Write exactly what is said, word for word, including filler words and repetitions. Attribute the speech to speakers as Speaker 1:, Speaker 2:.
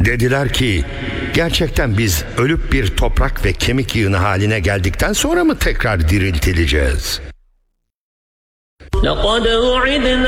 Speaker 1: Dediler ki, gerçekten biz ölüp bir toprak ve kemik yığını haline geldikten sonra mı tekrar diriltileceğiz?